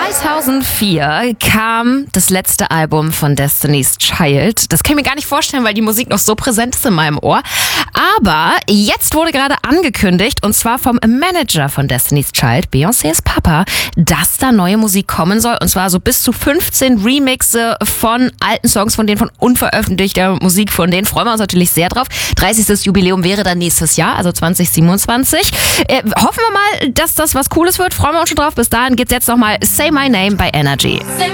2004 kam das letzte Album von Destiny's Child. Das kann ich mir gar nicht vorstellen, weil die Musik noch so präsent ist in meinem Ohr. Aber jetzt wurde gerade angekündigt, und zwar vom Manager von Destiny's Child, Beyoncés Papa, dass da neue Musik kommen soll. Und zwar so bis zu 15 Remixe von alten Songs, von denen von unveröffentlichter Musik, von denen freuen wir uns natürlich sehr drauf. 30. Jubiläum wäre dann nächstes Jahr, also 2027. Hoffen wir mal, dass das was Cooles wird. Freuen wir uns schon drauf. Bis dahin geht's jetzt nochmal Say My Name bei Energy. Say